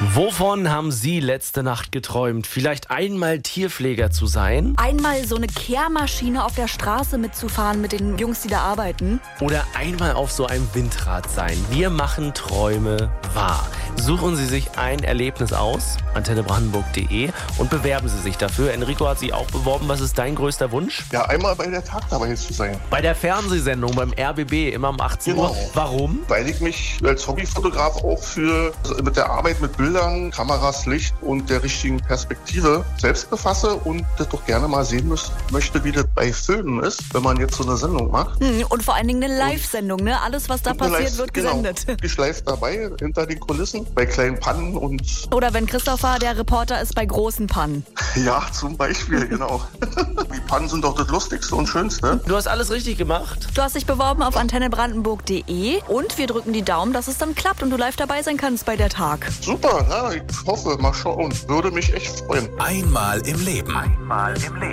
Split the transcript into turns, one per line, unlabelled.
Wovon haben Sie letzte Nacht geträumt? Vielleicht einmal Tierpfleger zu sein?
Einmal so eine Kehrmaschine auf der Straße mitzufahren mit den Jungs, die da arbeiten?
Oder einmal auf so einem Windrad sein? Wir machen Träume wahr. Suchen Sie sich ein Erlebnis aus, antennebrandenburg.de, und bewerben Sie sich dafür. Enrico hat sich auch beworben. Was ist dein größter Wunsch?
Ja, einmal bei der Tag dabei zu sein.
Bei der Fernsehsendung beim RBB, immer um 18 Uhr. Warum?
Weil ich mich als Hobbyfotograf auch mit der Arbeit mit Bildern, Kameras, Licht und der richtigen Perspektive selbst befasse und das doch gerne mal sehen möchte, wie das bei Filmen ist, wenn man jetzt so eine Sendung macht.
Und vor allen Dingen eine Live-Sendung, ne? Alles, was da passiert, wird gesendet.
Genau, ich live dabei, hinter den Kulissen, bei kleinen Pannen und...
Oder wenn Christopher der Reporter ist bei großen Pannen.
Ja, zum Beispiel, genau. Die Pannen sind doch das Lustigste und Schönste.
Du hast alles richtig gemacht.
Du hast dich beworben auf antennebrandenburg.de und wir drücken die Daumen, dass es dann klappt und du live dabei sein kannst bei der Tag.
Super, ja, ich hoffe, mal schauen. Würde mich echt freuen.
Einmal im Leben.